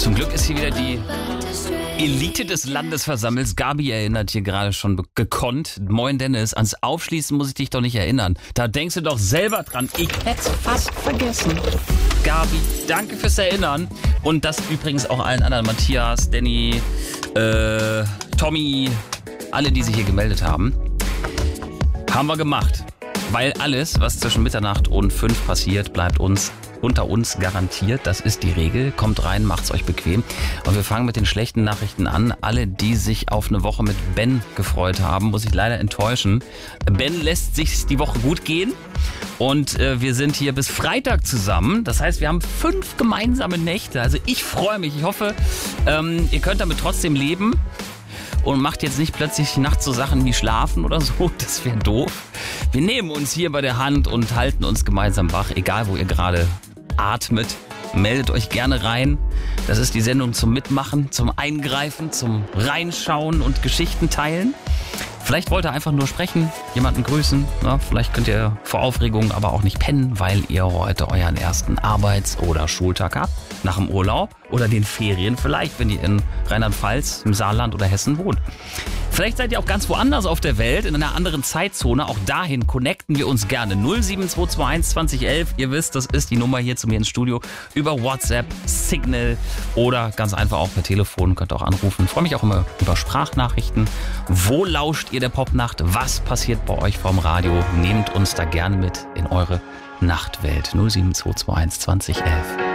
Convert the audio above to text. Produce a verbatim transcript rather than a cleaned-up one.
Zum Glück ist hier wieder die Elite des Landes versammelt. Gabi erinnert hier gerade schon gekonnt. Moin Dennis, ans Aufschließen muss ich dich doch nicht erinnern. Da denkst du doch selber dran. Ich hätte es fast vergessen. Gabi, danke fürs Erinnern. Und das übrigens auch allen anderen. Matthias, Danny, äh, Tommy, alle, die sich hier gemeldet haben. Haben wir gemacht. Weil alles, was zwischen Mitternacht und fünf passiert, bleibt uns unter uns garantiert. Das ist die Regel. Kommt rein, macht's euch bequem. Und wir fangen mit den schlechten Nachrichten an. Alle, die sich auf eine Woche mit Ben gefreut haben, muss ich leider enttäuschen. Ben lässt sich die Woche gut gehen. Und äh, wir sind hier bis Freitag zusammen. Das heißt, wir haben fünf gemeinsame Nächte. Also ich freue mich. Ich hoffe, ähm, ihr könnt damit trotzdem leben. Und macht jetzt nicht plötzlich nachts so Sachen wie schlafen oder so. Das wäre doof. Wir nehmen uns hier bei der Hand und halten uns gemeinsam wach. Egal, wo ihr gerade atmet. Meldet euch gerne rein. Das ist die Sendung zum Mitmachen, zum Eingreifen, zum Reinschauen und Geschichten teilen. Vielleicht wollt ihr einfach nur sprechen, jemanden grüßen. Ja, vielleicht könnt ihr vor Aufregung aber auch nicht pennen, weil ihr heute euren ersten Arbeits- oder Schultag habt. Nach dem Urlaub oder den Ferien vielleicht, wenn ihr in Rheinland-Pfalz, im Saarland oder Hessen wohnt. Vielleicht seid ihr auch ganz woanders auf der Welt, in einer anderen Zeitzone. Auch dahin connecten wir uns gerne. null sieben zwei zwei eins zwanzig elf. Ihr wisst, das ist die Nummer hier zu mir ins Studio. Über WhatsApp, Signal oder ganz einfach auch per Telefon. Könnt ihr auch anrufen. Ich freue mich auch immer über Sprachnachrichten. Wo lauscht ihr der Popnacht? Was passiert bei euch vorm Radio? Nehmt uns da gerne mit in eure Nachtwelt. null sieben zwei zwei eins zwanzig elf.